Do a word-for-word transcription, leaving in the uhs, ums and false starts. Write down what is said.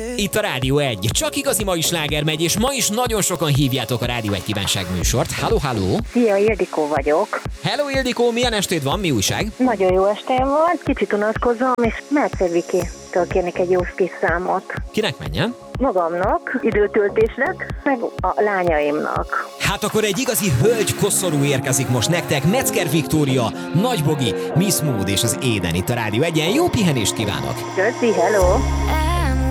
Itt a Rádió egy. Csak igazi mai sláger megy, és ma is nagyon sokan hívjátok a Rádió egy kívánság műsort. Halló, halló! Szia, Ildikó vagyok. Hello, Ildikó, milyen estéd van? Mi újság? Nagyon jó estém volt, kicsit unatkozom, és Mercer Vikiktől kérnék egy jó kis számot. Kinek menjen? Magamnak, időtöltésre, meg a lányaimnak. Hát akkor egy igazi hölgy koszorú érkezik most nektek. Metzger Viktória, Nagy Bogi, Miss Mood és az Éden itt a Rádió egyen. Jó pihenést kívánok! Köszi, hello!